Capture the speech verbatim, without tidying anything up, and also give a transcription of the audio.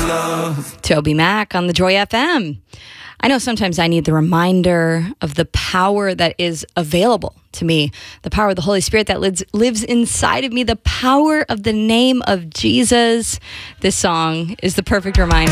love. Toby Mac on the Joy F M. I know sometimes I need the reminder of the power that is available to me, the power of the Holy Spirit that lives, lives inside of me, the power of the name of Jesus. This song is the perfect reminder.